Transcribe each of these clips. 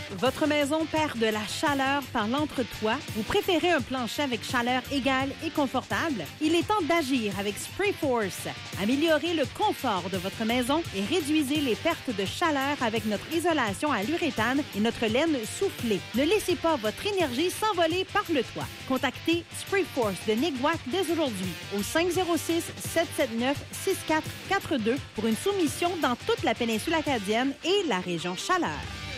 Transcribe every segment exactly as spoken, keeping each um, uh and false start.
Votre maison perd de la chaleur par l'entretoit? Vous préférez un plancher avec chaleur égale et confortable? Il est temps d'agir avec Sprayforce. Améliorez le confort de votre maison et réduisez les pertes de chaleur avec notre isolation à l'uréthane et notre laine soufflée. Ne laissez pas votre énergie s'envoler par le toit. Contactez Sprayforce de Nick Wack dès aujourd'hui au cinq zéro six, sept sept neuf, six quatre quatre deux pour une soumission dans toute la péninsule acadienne et la région Chaleur.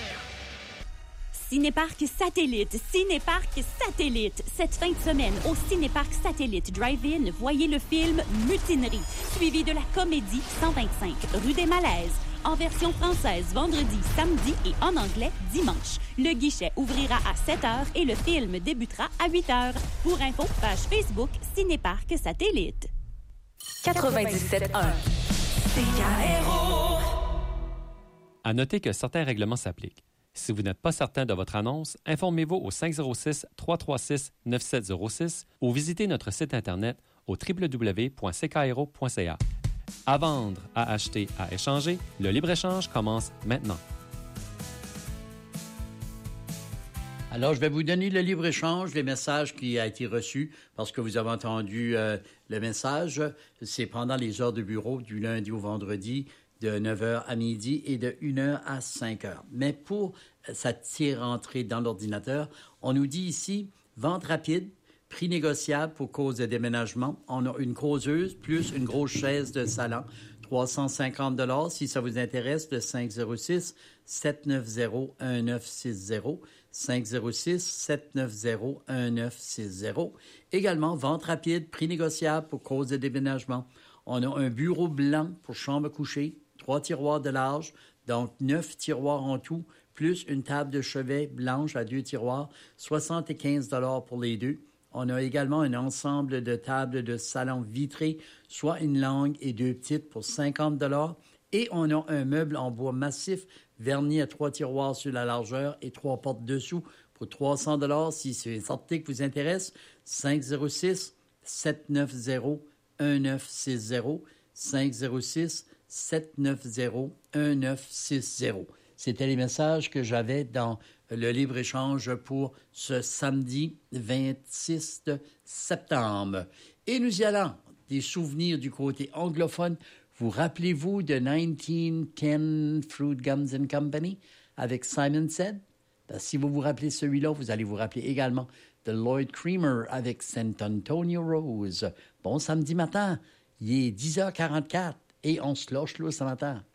Cinéparc Satellite, Cinéparc Satellite. Cette fin de semaine, au Cinéparc Satellite Drive-In, voyez le film Mutinerie, suivi de la comédie cent vingt-cinq, rue des Malaises, en version française vendredi, samedi et en anglais dimanche. Le guichet ouvrira à sept heures et le film débutera à huit heures. Pour info, page Facebook Cinéparc Satellite. quatre-vingt-dix-sept un. C K R O. À noter que certains règlements s'appliquent. Si vous n'êtes pas certain de votre annonce, informez-vous au cinq zéro six, trois trois six, neuf sept zéro six ou visitez notre site Internet au w w w point c k r o point c a. À vendre, à acheter, à échanger, le libre-échange commence maintenant. Alors, je vais vous donner le libre-échange, les messages qui a été reçus, parce que vous avez entendu euh, le message. C'est pendant les heures de bureau, du lundi au vendredi, de neuf heures à midi et de une heure à cinq heures. Mais pour sa tire entrée dans l'ordinateur, on nous dit ici, vente rapide, prix négociable pour cause de déménagement. On a une causeuse plus une grosse chaise de salon, trois cent cinquante dollars. Si ça vous intéresse, le cinq zéro six, sept neuf zéro, un neuf six zéro, cinq zéro six, sept neuf zéro, un neuf six zéro. Également, vente rapide, prix négociable pour cause de déménagement. On a un bureau blanc pour chambre couchée, trois tiroirs de large, donc neuf tiroirs en tout, plus une table de chevet blanche à deux tiroirs, soixante-quinze dollars pour les deux. On a également un ensemble de tables de salon vitrées, soit une longue et deux petites pour cinquante dollars. Et on a un meuble en bois massif verni à trois tiroirs sur la largeur et trois portes dessous pour trois cents dollars. Si c'est une sortie qui vous intéresse, cinq zéro six, sept neuf zéro, un neuf six zéro, cinq zéro six, sept neuf zéro, un neuf six zéro. C'était les messages que j'avais dans le libre-échange pour ce samedi vingt-six septembre. Et nous y allons. Des souvenirs du côté anglophone. Vous rappelez-vous de dix-neuf dix Fruit Gums and Company avec Simon Said? Ben, si vous vous rappelez celui-là, vous allez vous rappeler également de Lloyd Creamer avec Saint Antonio Rose. Bon samedi matin, il est dix heures quarante-quatre et on se lâche là ce matin.